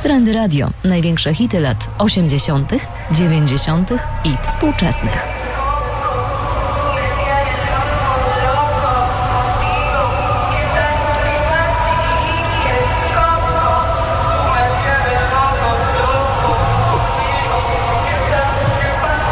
Trendy Radio. Największe hity lat 80., 90. i współczesnych.